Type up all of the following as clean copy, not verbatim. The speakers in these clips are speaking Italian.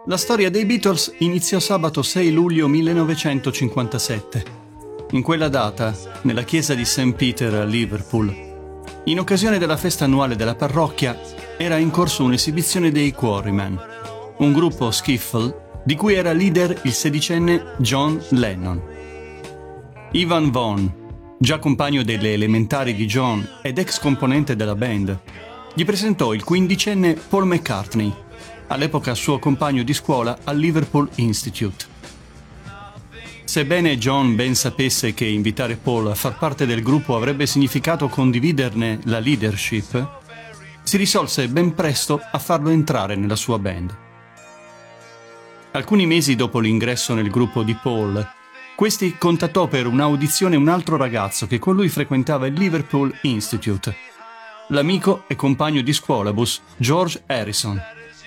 La storia dei Beatles iniziò sabato 6 luglio 1957. In quella data, nella chiesa di St. Peter a Liverpool, in occasione della festa annuale della parrocchia, era in corso un'esibizione dei Quarrymen, un gruppo skiffle di cui era leader il sedicenne John Lennon. Ivan Vaughan, già compagno delle elementari di John ed ex componente della band, gli presentò il quindicenne Paul McCartney, all'epoca suo compagno di scuola al Liverpool Institute. Sebbene John ben sapesse che invitare Paul a far parte del gruppo avrebbe significato condividerne la leadership, si risolse ben presto a farlo entrare nella sua band. Alcuni mesi dopo l'ingresso nel gruppo di Paul, questi contattò per un'audizione un altro ragazzo che con lui frequentava il Liverpool Institute, l'amico e compagno di scuolabus George Harrison.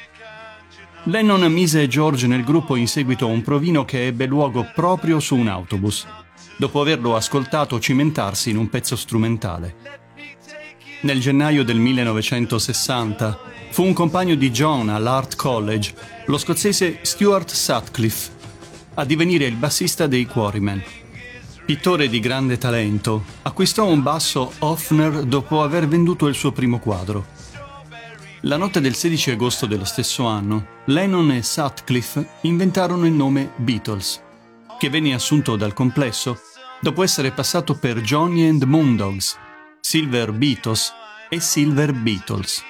Lennon mise George nel gruppo in seguito a un provino che ebbe luogo proprio su un autobus, dopo averlo ascoltato cimentarsi in un pezzo strumentale. Nel gennaio del 1960 fu un compagno di John all'Art College, lo scozzese Stuart Sutcliffe, a divenire il bassista dei Quarrymen. Pittore di grande talento, acquistò un basso Hofner dopo aver venduto il suo primo quadro. La notte del 16 agosto dello stesso anno, Lennon e Sutcliffe inventarono il nome Beatles, che venne assunto dal complesso dopo essere passato per Johnny and the Moondogs, Silver Beatles e Silver Beatles.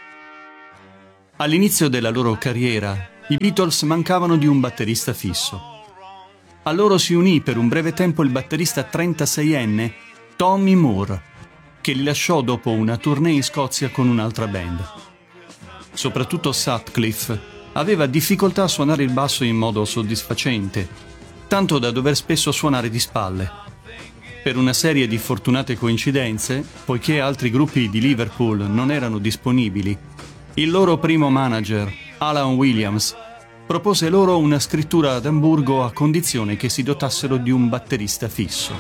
All'inizio della loro carriera, i Beatles mancavano di un batterista fisso. A loro si unì per un breve tempo il batterista 36enne Tommy Moore, che li lasciò dopo una tournée in Scozia con un'altra band. Soprattutto Sutcliffe aveva difficoltà a suonare il basso in modo soddisfacente, tanto da dover spesso suonare di spalle. Per una serie di fortunate coincidenze, poiché altri gruppi di Liverpool non erano disponibili, il loro primo manager, Alan Williams, propose loro una scrittura ad Amburgo a condizione che si dotassero di un batterista fisso.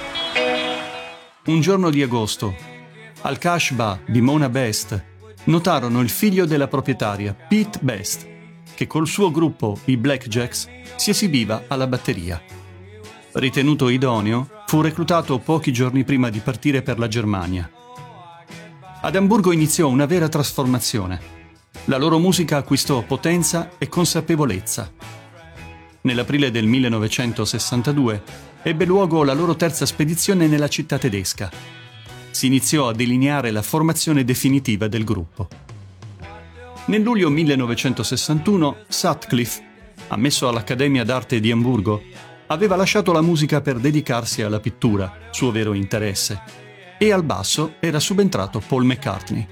Un giorno di agosto, al Casbah di Mona Best, notarono il figlio della proprietaria, Pete Best, che col suo gruppo, i Blackjacks, si esibiva alla batteria. Ritenuto idoneo, fu reclutato pochi giorni prima di partire per la Germania. Ad Amburgo iniziò una vera trasformazione. La loro musica acquistò potenza e consapevolezza. Nell'aprile del 1962 ebbe luogo la loro terza spedizione nella città tedesca. Si iniziò a delineare la formazione definitiva del gruppo. Nel luglio 1961 Sutcliffe, ammesso all'Accademia d'Arte di Amburgo, aveva lasciato la musica per dedicarsi alla pittura, suo vero interesse, e al basso era subentrato Paul McCartney.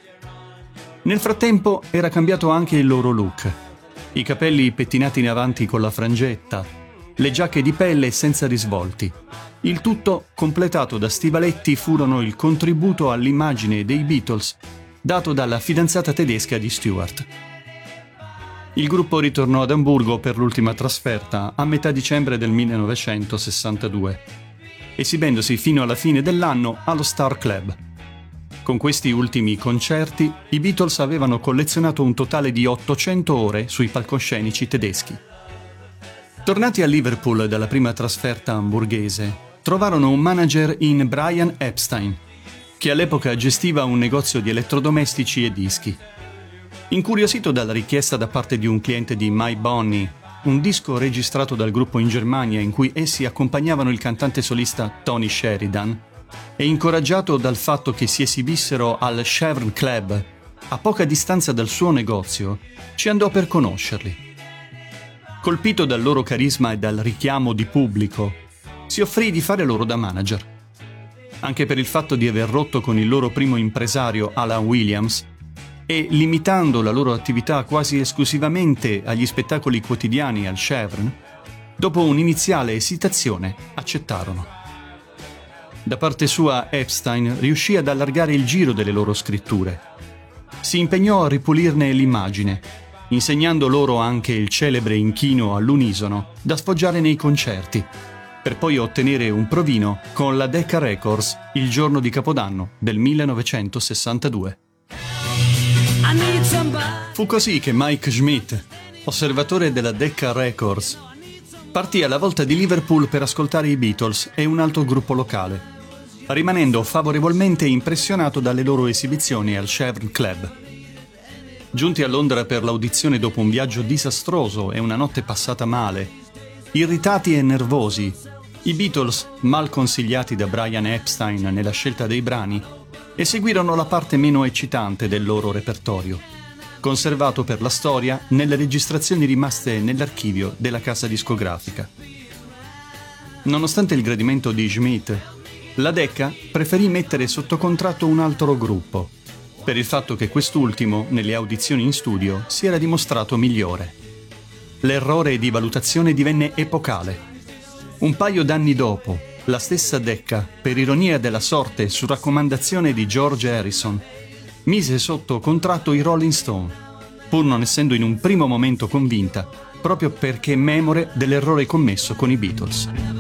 Nel frattempo era cambiato anche il loro look. I capelli pettinati in avanti con la frangetta, le giacche di pelle senza risvolti. Il tutto, completato da stivaletti, furono il contributo all'immagine dei Beatles dato dalla fidanzata tedesca di Stewart. Il gruppo ritornò ad Amburgo per l'ultima trasferta a metà dicembre del 1962, esibendosi fino alla fine dell'anno allo Star Club. Con questi ultimi concerti, i Beatles avevano collezionato un totale di 800 ore sui palcoscenici tedeschi. Tornati a Liverpool dalla prima trasferta amburghese, trovarono un manager in Brian Epstein, che all'epoca gestiva un negozio di elettrodomestici e dischi. Incuriosito dalla richiesta da parte di un cliente di My Bonnie, un disco registrato dal gruppo in Germania in cui essi accompagnavano il cantante solista Tony Sheridan, e incoraggiato dal fatto che si esibissero al Chevron Club, a poca distanza dal suo negozio, ci andò per conoscerli. Colpito dal loro carisma e dal richiamo di pubblico, si offrì di fare loro da manager. Anche per il fatto di aver rotto con il loro primo impresario Alan Williams e limitando la loro attività quasi esclusivamente agli spettacoli quotidiani al Chevron, dopo un'iniziale esitazione accettarono. Da parte sua Epstein riuscì ad allargare il giro delle loro scritture. Si impegnò a ripulirne l'immagine, insegnando loro anche il celebre inchino all'unisono da sfoggiare nei concerti, per poi ottenere un provino con la Decca Records il giorno di Capodanno del 1962. Fu così che Mike Schmidt, osservatore della Decca Records, partì alla volta di Liverpool per ascoltare i Beatles e un altro gruppo locale, rimanendo favorevolmente impressionato dalle loro esibizioni al Cavern Club. Giunti a Londra per l'audizione dopo un viaggio disastroso e una notte passata male, irritati e nervosi, i Beatles, mal consigliati da Brian Epstein nella scelta dei brani, eseguirono la parte meno eccitante del loro repertorio, conservato per la storia nelle registrazioni rimaste nell'archivio della casa discografica. Nonostante il gradimento di Schmidt, la Decca preferì mettere sotto contratto un altro gruppo, per il fatto che quest'ultimo, nelle audizioni in studio, si era dimostrato migliore. L'errore di valutazione divenne epocale. Un paio d'anni dopo, la stessa Decca, per ironia della sorte su raccomandazione di George Harrison, mise sotto contratto i Rolling Stone, pur non essendo in un primo momento convinta, proprio perché memore dell'errore commesso con i Beatles.